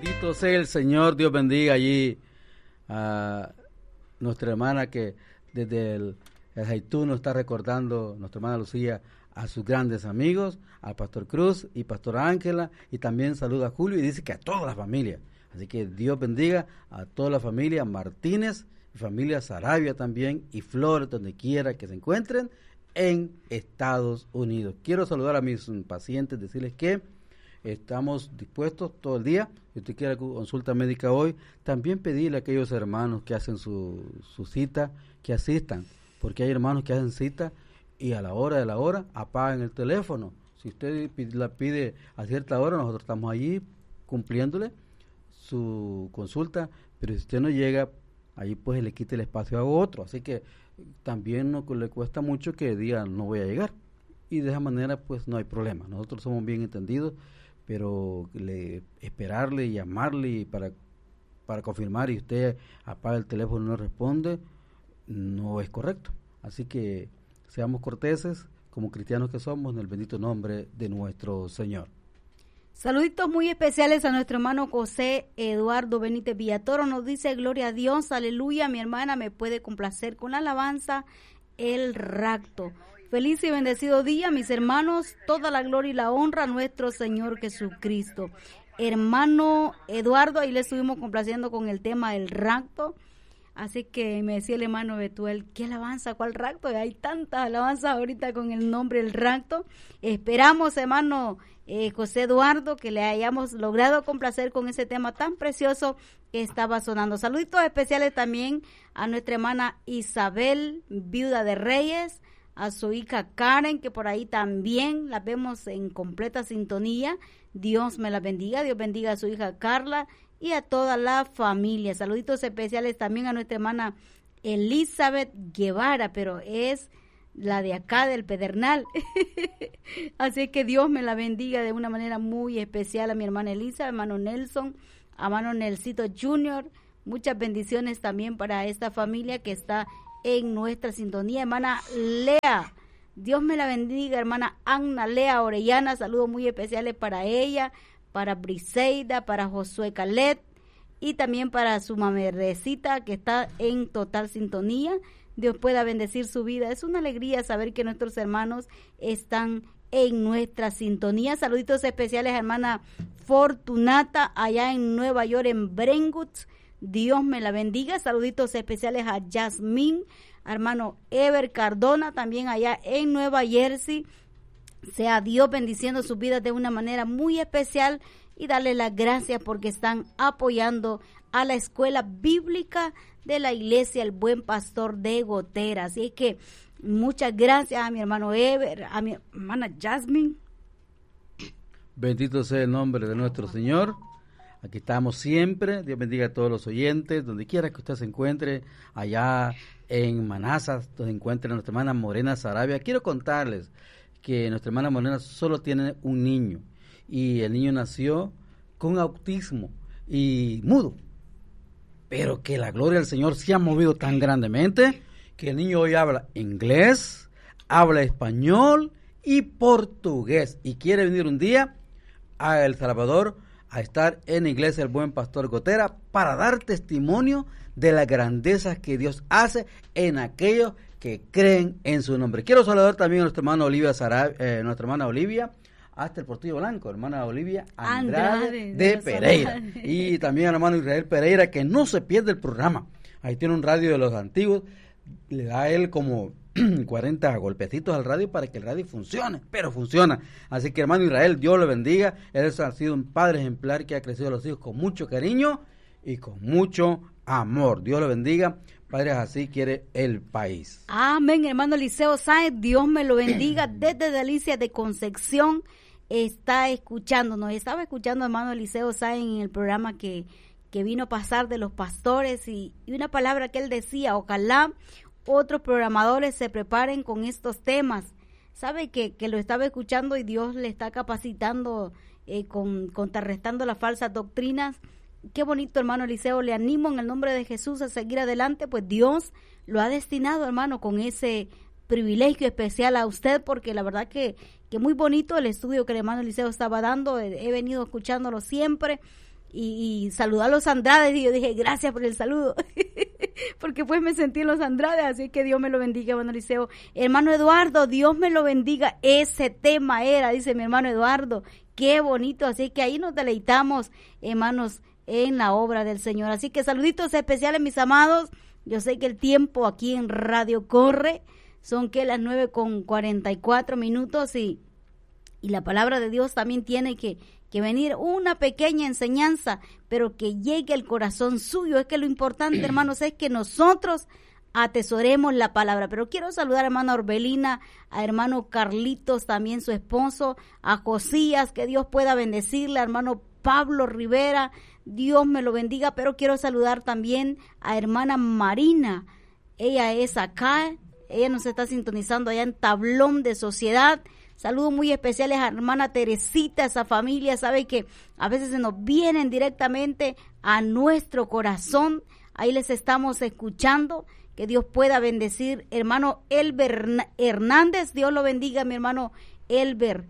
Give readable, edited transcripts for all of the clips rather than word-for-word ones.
Bendito sea el Señor, Dios bendiga allí a nuestra hermana que desde el Haitú nos está recordando, nuestra hermana Lucía, a sus grandes amigos, al Pastor Cruz y Pastor Ángela, y también saluda a Julio y dice que a toda la familia. Así que Dios bendiga a toda la familia Martínez, y familia Sarabia también, y Flores, donde quiera que se encuentren en Estados Unidos. Quiero saludar a mis pacientes, decirles que estamos dispuestos todo el día. Si usted quiere consulta médica hoy, también pedirle a aquellos hermanos que hacen su cita, que asistan, porque hay hermanos que hacen cita y a la hora apagan el teléfono. Si usted la pide a cierta hora, nosotros estamos allí cumpliéndole su consulta, pero si usted no llega, ahí pues le quita el espacio a otro. Así que también no le cuesta mucho que diga no voy a llegar, y de esa manera pues no hay problema. Nosotros somos bien entendidos, pero esperarle y llamarle para confirmar y usted apaga el teléfono y no responde, no es correcto. Así que seamos corteses como cristianos que somos, en el bendito nombre de nuestro Señor. Saluditos muy especiales a nuestro hermano José Eduardo Benítez Villatoro. Nos dice: gloria a Dios, aleluya, mi hermana me puede complacer con la alabanza El Rapto. Feliz y bendecido día, mis hermanos, toda la gloria y la honra a nuestro Señor Jesucristo. Hermano Eduardo, ahí le estuvimos complaciendo con el tema del rapto. Así que me decía el hermano Betuel, ¿qué alabanza? ¿Cuál rapto? Hay tantas alabanzas ahorita con el nombre del rapto. Esperamos, hermano José Eduardo, que le hayamos logrado complacer con ese tema tan precioso que estaba sonando. Saluditos especiales también a nuestra hermana Isabel, viuda de Reyes, a su hija Karen, que por ahí también la vemos en completa sintonía. Dios me la bendiga, Dios bendiga a su hija Carla y a toda la familia. Saluditos especiales también a nuestra hermana Elizabeth Guevara, pero es la de acá del Pedernal. Así que Dios me la bendiga de una manera muy especial a mi hermana Elizabeth, hermano Nelson, a hermano Nelsito Jr. Muchas bendiciones también para esta familia que está en nuestra sintonía. Hermana Lea, Dios me la bendiga. Hermana Anna Lea Orellana, saludos muy especiales para ella, para Briseida, para Josué Calet y también para su mamerrecita que está en total sintonía. Dios pueda bendecir su vida. Es una alegría saber que nuestros hermanos están en nuestra sintonía. Saluditos especiales a hermana Fortunata allá en Nueva York, en Brentwood. Dios me la bendiga. Saluditos especiales a Yasmín, a hermano Ever Cardona, también allá en Nueva Jersey. Sea Dios bendiciendo sus vidas de una manera muy especial y darle las gracias porque están apoyando a la escuela bíblica de la iglesia El Buen Pastor de Gotera. Así que muchas gracias a mi hermano Ever, a mi hermana Jasmine. Bendito sea el nombre de nuestro Señor. Aquí estamos siempre. Dios bendiga a todos los oyentes, donde quiera que usted se encuentre, allá en Manassas, donde se encuentre nuestra hermana Morena Sarabia. Quiero contarles que nuestra hermana Morena solo tiene un niño, y el niño nació con autismo y mudo, pero que la gloria del Señor se ha movido tan grandemente que el niño hoy habla inglés, habla español y portugués, y quiere venir un día a El Salvador a estar en la iglesia El Buen Pastor Gotera para dar testimonio de las grandezas que Dios hace en aquellos que creen en su nombre. Quiero saludar también a nuestra hermana Olivia nuestra hermana Olivia hasta el Portillo Blanco, hermana Olivia Andrade de Pereira, y también al hermano Israel Pereira, que no se pierde el programa. Ahí tiene un radio de los antiguos, le da a él como 40 golpecitos al radio para que el radio funcione, pero funciona. Así que hermano Israel, Dios le bendiga. Él ha sido un padre ejemplar que ha crecido a los hijos con mucho cariño y con mucho amor. Dios le bendiga. Padres, así quiere el país. Amén, hermano Eliseo Sáenz, Dios me lo bendiga. Desde Delicias de Concepción está escuchándonos. Estaba escuchando hermano Eliseo Sáenz en el programa que vino a pasar de los pastores, y una palabra que él decía: ojalá otros programadores se preparen con estos temas. Sabe que lo estaba escuchando y Dios le está capacitando, contrarrestando las falsas doctrinas. Qué bonito, hermano Eliseo, le animo en el nombre de Jesús a seguir adelante, pues Dios lo ha destinado, hermano, con ese privilegio especial a usted, porque la verdad que muy bonito el estudio que el hermano Eliseo estaba dando. He venido escuchándolo siempre y saludó a los Andrades y yo dije, gracias por el saludo, porque pues me sentí en los Andrades, así que Dios me lo bendiga, hermano Eliseo. Hermano Eduardo, Dios me lo bendiga, ese tema era, dice mi hermano Eduardo, qué bonito, así que ahí nos deleitamos, hermanos, en la obra del Señor. Así que saluditos especiales, mis amados. Yo sé que el tiempo aquí en Radio corre, son que las 9:44 y la palabra de Dios también tiene que venir una pequeña enseñanza, pero que llegue al corazón suyo. Es que lo importante, hermanos, es que nosotros atesoremos la palabra. Pero quiero saludar a hermana Orbelina, a hermano Carlitos, también su esposo, a Josías, que Dios pueda bendecirle, a hermano Pablo Rivera, Dios me lo bendiga. Pero quiero saludar también a hermana Marina, ella es acá, ella nos está sintonizando allá en Tablón de Sociedad. Saludos muy especiales a hermana Teresita, esa familia, sabe que a veces se nos vienen directamente a nuestro corazón, ahí les estamos escuchando, que Dios pueda bendecir, hermano Elber Hernández, Dios lo bendiga, mi hermano Elber,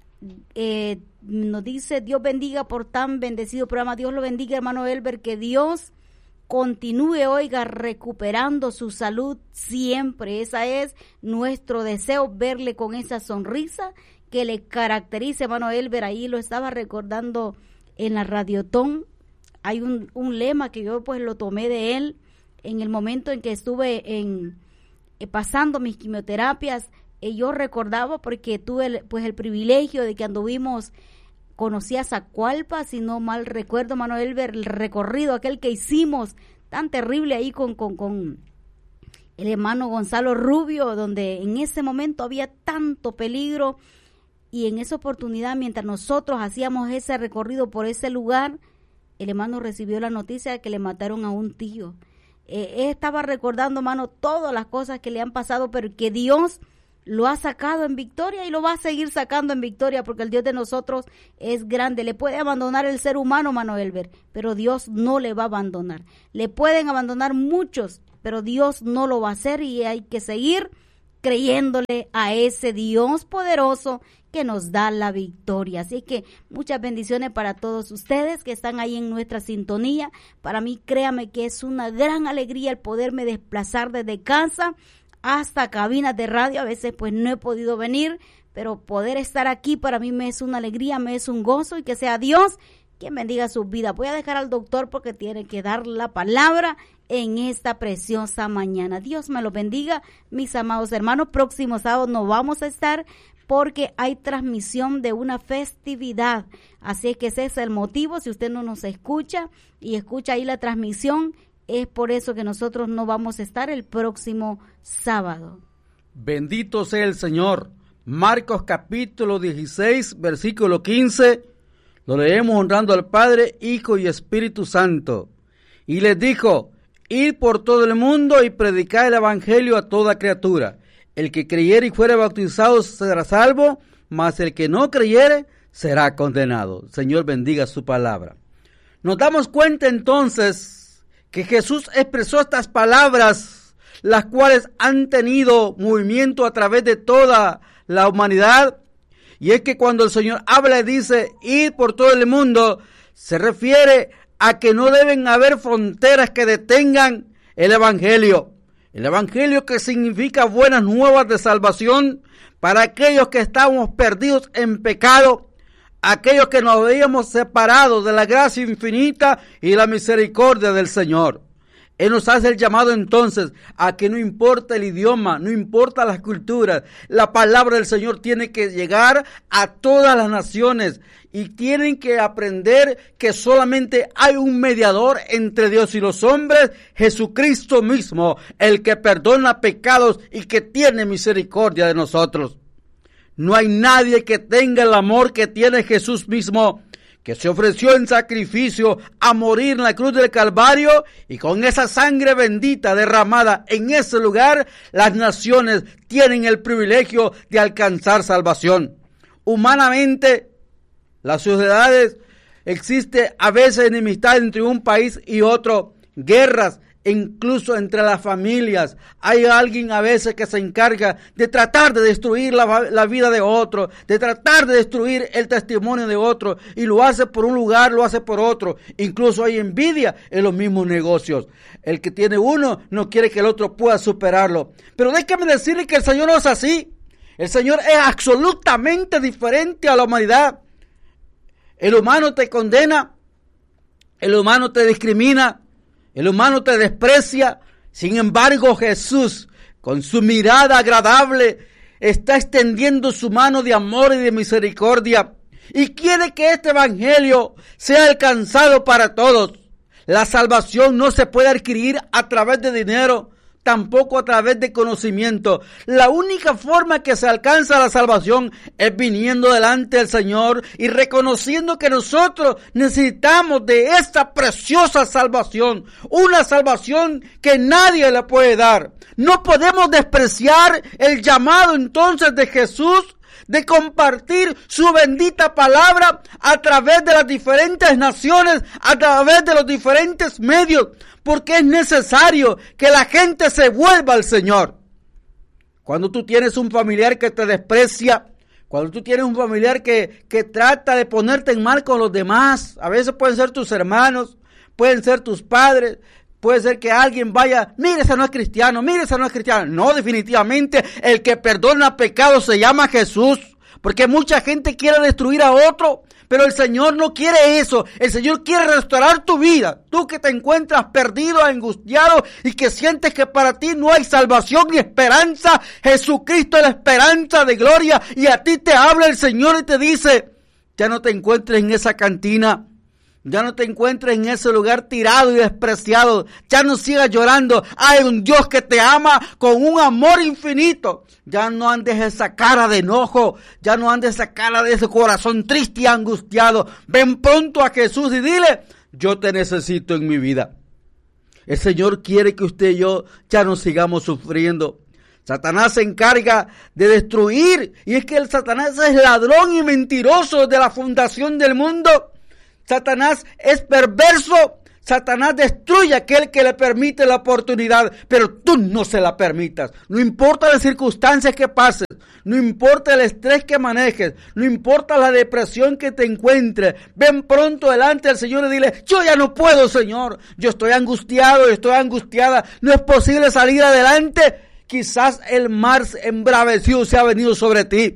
nos dice, Dios bendiga por tan bendecido programa, Dios lo bendiga, hermano Elber, que Dios continúe, oiga, recuperando su salud siempre. Esa es nuestro deseo, verle con esa sonrisa que le caracteriza, hermano Elber. Ahí lo estaba recordando en la Radiotón. Hay un lema que yo pues lo tomé de él en el momento en que estuve pasando mis quimioterapias. Yo recordaba porque tuve el privilegio de que anduvimos, conocí a Zacualpa, si no mal recuerdo, hermano Elber, el recorrido aquel que hicimos tan terrible ahí con el hermano Gonzalo Rubio, donde en ese momento había tanto peligro, y en esa oportunidad, mientras nosotros hacíamos ese recorrido por ese lugar, el hermano recibió la noticia de que le mataron a un tío. Estaba recordando, hermano, todas las cosas que le han pasado, pero que Dios lo ha sacado en victoria y lo va a seguir sacando en victoria, porque el Dios de nosotros es grande. Le puede abandonar el ser humano, hermano Elber, pero Dios no le va a abandonar. Le pueden abandonar muchos, pero Dios no lo va a hacer, y hay que seguir creyéndole a ese Dios poderoso que nos da la victoria. Así que muchas bendiciones para todos ustedes que están ahí en nuestra sintonía. Para mí, créame que es una gran alegría el poderme desplazar desde casa hasta cabinas de radio. A veces pues no he podido venir, pero poder estar aquí para mí me es una alegría, me es un gozo, y que sea Dios quien bendiga su vida. Voy a dejar al doctor porque tiene que dar la palabra en esta preciosa mañana. Dios me lo bendiga, mis amados hermanos. Próximo sábado no vamos a estar porque hay transmisión de una festividad, así es que ese es el motivo. Si usted no nos escucha y escucha ahí la transmisión, es por eso que nosotros no vamos a estar el próximo sábado. Bendito sea el Señor. Marcos capítulo 16, versículo 15, lo leemos honrando al Padre, Hijo y Espíritu Santo. Y les dijo, id por todo el mundo y predicad el evangelio a toda criatura. El que creyere y fuere bautizado será salvo, mas el que no creyere será condenado. Señor, bendiga su palabra. Nos damos cuenta entonces que Jesús expresó estas palabras, las cuales han tenido movimiento a través de toda la humanidad. Y es que cuando el Señor habla y dice, id por todo el mundo, se refiere a que no deben haber fronteras que detengan el evangelio. El evangelio, que significa buenas nuevas de salvación para aquellos que estábamos perdidos en pecado, aquellos que nos habíamos separado de la gracia infinita y la misericordia del Señor. Él nos hace el llamado entonces a que no importa el idioma, no importa las culturas, la palabra del Señor tiene que llegar a todas las naciones y tienen que aprender que solamente hay un mediador entre Dios y los hombres, Jesucristo mismo, el que perdona pecados y que tiene misericordia de nosotros. No hay nadie que tenga el amor que tiene Jesús mismo, que se ofreció en sacrificio a morir en la cruz del Calvario, y con esa sangre bendita derramada en ese lugar, las naciones tienen el privilegio de alcanzar salvación. Humanamente, las sociedades, existe a veces enemistad entre un país y otro, guerras, Incluso entre las familias hay alguien a veces que se encarga de tratar de destruir la vida de otro, de tratar de destruir el testimonio de otro, y lo hace por un lugar, lo hace por otro. Incluso hay envidia en los mismos negocios. El que tiene uno no quiere que el otro pueda superarlo. Pero déjame decirle que el Señor no es así. El Señor es absolutamente diferente a la humanidad. El humano te condena, el humano te discrimina, el humano te desprecia. Sin embargo, Jesús, con su mirada agradable, está extendiendo su mano de amor y de misericordia y quiere que este evangelio sea alcanzado para todos. La salvación no se puede adquirir a través de dinero, tampoco a través de conocimiento. La única forma que se alcanza la salvación es viniendo delante del Señor y reconociendo que nosotros necesitamos de esta preciosa salvación, una salvación que nadie le puede dar. No podemos despreciar el llamado entonces de Jesús de compartir su bendita palabra a través de las diferentes naciones, a través de los diferentes medios, porque es necesario que la gente se vuelva al Señor. Cuando tú tienes un familiar que te desprecia, cuando tú tienes un familiar que trata de ponerte en mal con los demás, a veces pueden ser tus hermanos, pueden ser tus padres, puede ser que alguien vaya, mire, ese no es cristiano, mire, ese no es cristiano. No, definitivamente, el que perdona pecados se llama Jesús, porque mucha gente quiere destruir a otro, pero el Señor no quiere eso. El Señor quiere restaurar tu vida. Tú que te encuentras perdido, angustiado y que sientes que para ti no hay salvación ni esperanza, Jesucristo es la esperanza de gloria, y a ti te habla el Señor y te dice, ya no te encuentres en esa cantina, ya no te encuentres en ese lugar tirado y despreciado. Ya no sigas llorando. Hay un Dios que te ama con un amor infinito. Ya no andes esa cara de enojo. Ya no andes esa cara de ese corazón triste y angustiado. Ven pronto a Jesús y dile, yo te necesito en mi vida. El Señor quiere que usted y yo ya no sigamos sufriendo. Satanás se encarga de destruir. Y es que el Satanás es ladrón y mentiroso de la fundación del mundo. Satanás es perverso. Satanás destruye a aquel que le permite la oportunidad, pero tú no se la permitas. No importa las circunstancias que pases, no importa el estrés que manejes, no importa la depresión que te encuentres. Ven pronto delante del Señor y dile, yo ya no puedo, Señor. Yo estoy angustiado, estoy angustiada. No es posible salir adelante. Quizás el mar embravecido se ha venido sobre ti.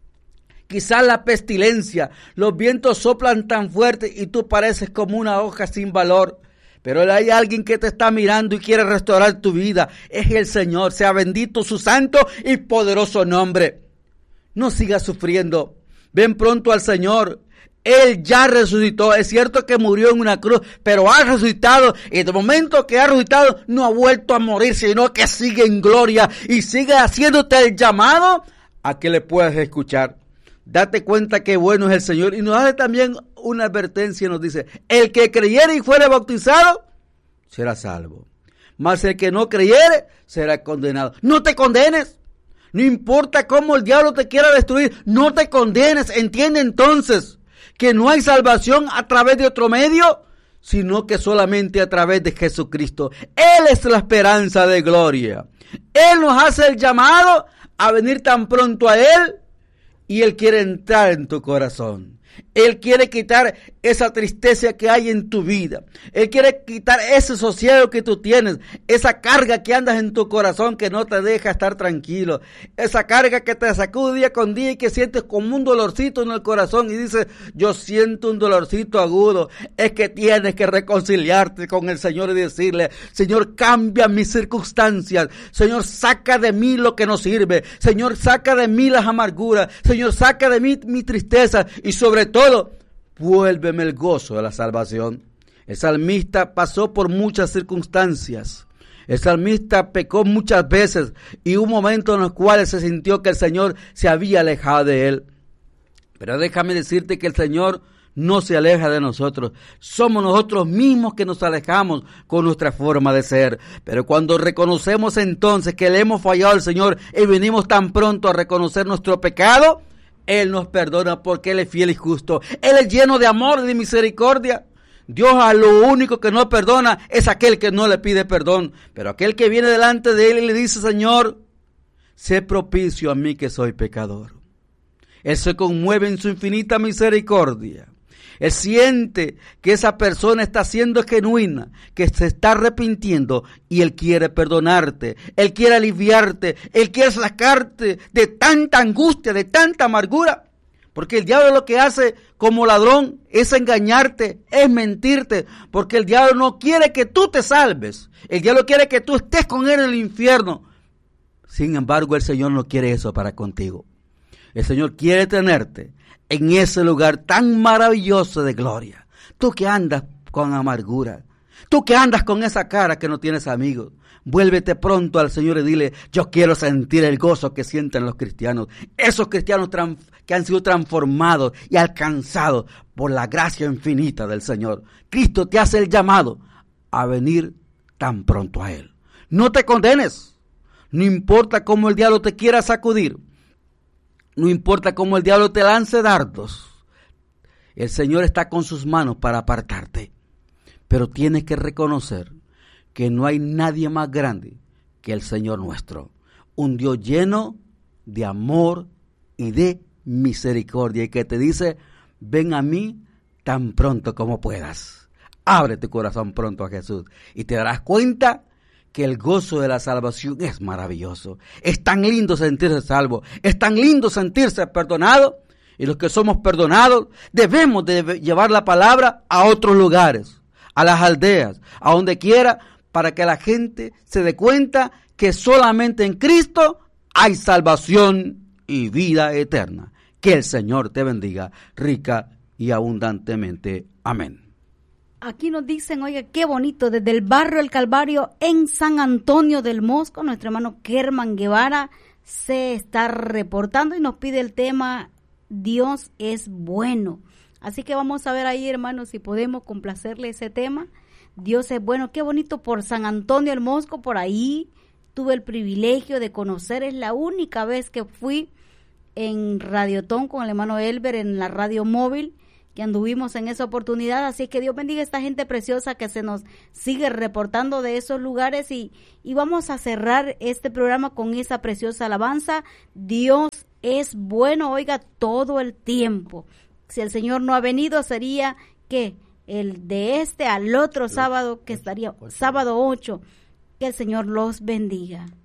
Quizás la pestilencia, los vientos soplan tan fuerte y tú pareces como una hoja sin valor. Pero hay alguien que te está mirando y quiere restaurar tu vida. Es el Señor. Sea bendito su santo y poderoso nombre. No sigas sufriendo. Ven pronto al Señor. Él ya resucitó. Es cierto que murió en una cruz, pero ha resucitado. Y de momento que ha resucitado, no ha vuelto a morir, sino que sigue en gloria y sigue haciéndote el llamado a que le puedas escuchar. Date cuenta que bueno es el Señor. Y nos hace también una advertencia, nos dice, el que creyere y fuere bautizado, será salvo. Mas el que no creyere, será condenado. No te condenes. No importa cómo el diablo te quiera destruir, no te condenes. Entiende entonces que no hay salvación a través de otro medio, sino que solamente a través de Jesucristo. Él es la esperanza de gloria. Él nos hace el llamado a venir tan pronto a Él. Y Él quiere entrar en tu corazón. Él quiere quitar esa tristeza que hay en tu vida. Él quiere quitar ese sosiego que tú tienes. Esa carga que andas en tu corazón que no te deja estar tranquilo. Esa carga que te sacude día con día y que sientes como un dolorcito en el corazón. Y dices, yo siento un dolorcito agudo. Es que tienes que reconciliarte con el Señor y decirle, Señor, cambia mis circunstancias. Señor, saca de mí lo que no sirve. Señor, saca de mí las amarguras. Señor, saca de mí mi tristeza. Y sobre todo, vuélveme el gozo de la salvación. El salmista pasó por muchas circunstancias. El salmista pecó muchas veces y hubo momentos en los cuales se sintió que el Señor se había alejado de él. Pero déjame decirte que el Señor no se aleja de nosotros. Somos nosotros mismos que nos alejamos con nuestra forma de ser. Pero cuando reconocemos entonces que le hemos fallado al Señor y venimos tan pronto a reconocer nuestro pecado, Él nos perdona porque Él es fiel y justo. Él es lleno de amor y de misericordia. Dios a lo único que no perdona es aquel que no le pide perdón. Pero aquel que viene delante de él y le dice, Señor, sé propicio a mí que soy pecador. Él se conmueve en su infinita misericordia. Él siente que esa persona está siendo genuina, que se está arrepintiendo y Él quiere perdonarte, Él quiere aliviarte, Él quiere sacarte de tanta angustia, de tanta amargura. Porque el diablo lo que hace como ladrón es engañarte, es mentirte, porque el diablo no quiere que tú te salves. El diablo quiere que tú estés con él en el infierno. Sin embargo, el Señor no quiere eso para contigo. El Señor quiere tenerte en ese lugar tan maravilloso de gloria. Tú que andas con amargura, tú que andas con esa cara que no tienes amigos, vuélvete pronto al Señor y dile, yo quiero sentir el gozo que sienten los cristianos. Esos cristianos que han sido transformados y alcanzados por la gracia infinita del Señor. Cristo te hace el llamado a venir tan pronto a Él. No te condenes. No importa cómo el diablo te quiera sacudir. No importa cómo el diablo te lance dardos. El Señor está con sus manos para apartarte. Pero tienes que reconocer que no hay nadie más grande que el Señor nuestro. Un Dios lleno de amor y de misericordia. Y que te dice, ven a mí tan pronto como puedas. Abre tu corazón pronto a Jesús. Y te darás cuenta que el gozo de la salvación es maravilloso. Es tan lindo sentirse salvo, es tan lindo sentirse perdonado, y los que somos perdonados debemos de llevar la palabra a otros lugares, a las aldeas, a donde quiera, para que la gente se dé cuenta que solamente en Cristo hay salvación y vida eterna. Que el Señor te bendiga rica y abundantemente. Amén. Aquí nos dicen, oiga, qué bonito, desde el barrio El Calvario en San Antonio del Mosco, nuestro hermano Kerman Guevara se está reportando y nos pide el tema Dios es bueno. Así que vamos a ver ahí, hermanos, si podemos complacerle ese tema. Dios es bueno, qué bonito por San Antonio del Mosco, por ahí tuve el privilegio de conocer, es la única vez que fui en Radiotón con el hermano Elber en la radio móvil, que anduvimos en esa oportunidad. Así que Dios bendiga a esta gente preciosa que se nos sigue reportando de esos lugares y vamos a cerrar este programa con esa preciosa alabanza. Dios es bueno, oiga, todo el tiempo. Si el Señor no ha venido, sería que el de al otro sábado, que estaría sábado 8, que el Señor los bendiga.